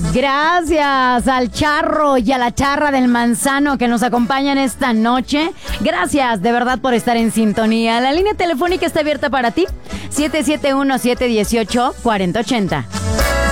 Gracias al charro y a la charra del manzano que nos acompañan esta noche. Gracias de verdad por estar en sintonía. La línea telefónica está abierta para ti. 771-718-4080.